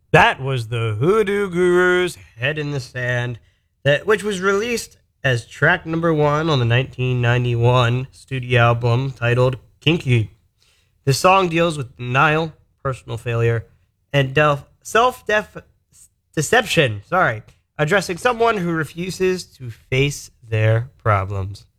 That was the Hoodoo Gurus' Head in the Sand, which was released as track number one on the 1991 studio album titled Kinky. The song deals with denial, personal failure, and self deception, addressing someone who refuses to face their problems.